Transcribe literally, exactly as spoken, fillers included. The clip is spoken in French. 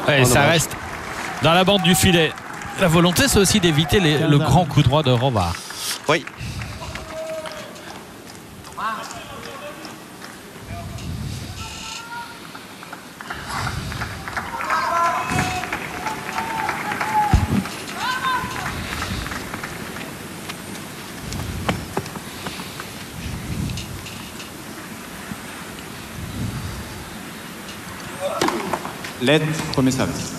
Ouais, ça reste dans la bande du filet. La volonté, c'est aussi d'éviter les- le grand coup droit de Rovard. Oui. L'aide, premier service.